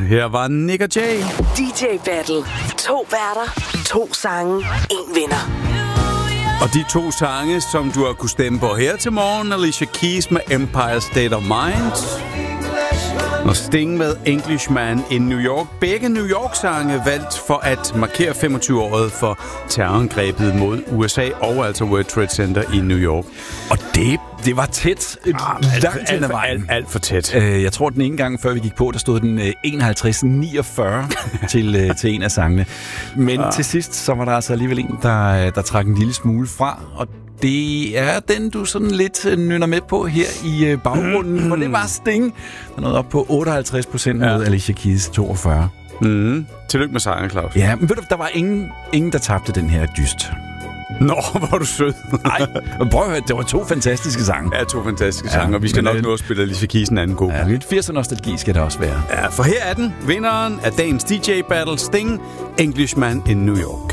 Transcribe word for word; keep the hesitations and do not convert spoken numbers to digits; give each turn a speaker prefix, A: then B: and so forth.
A: Her var Nick og Jay.
B: D J Battle. To værter, to sange, en vinder.
A: Og de to sange, som du har kunne stemme på her til morgen, Alicia Keys med Empire State of Mind og Sting med Englishman in New York. Begge New York-sange valgt for at markere femogtyve-året for terrorangrebet mod U S A og altså World Trade Center i New York.
C: Og det, det var tæt.
A: Ah, alt,
C: langt
A: alt,
C: alt,
A: alt, alt, alt for tæt.
C: Øh, jeg tror, den ene gang, før vi gik på, der stod den øh, enoghalvtreds niogfyrre til, øh, til en af sangene. Men ah. til sidst, så var der altså alligevel en, der, der trak en lille smule fra, og det er den, du sådan lidt nynner med på her i øh, baggrunden, for det var Sting. Der nåede op på otteoghalvtreds procent mod ja. Alicia Keys toogfyrre.
A: Mm. Tillykke med sejren, Claus.
C: Ja, men ved du, der var ingen, ingen der tabte den her dyst.
A: Nå, hvor er du sød.
C: Nej, prøv at høre, det var to fantastiske sange.
A: Ja, to fantastiske sange, ja, og vi skal nok nå at spille Alicia Keys en anden god.
C: Ja, lidt firserne nostalgi skal det også være.
A: Ja, for her er den. Vinderen af dagens D J Battle, Sting, Englishman in New York.